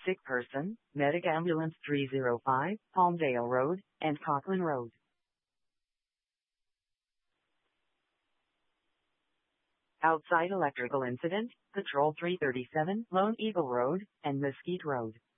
Sick person, Medic Ambulance 305, Palmdale Road, and Cochrane Road. Outside electrical incident, Patrol 337, Lone Eagle Road, and Mesquite Road.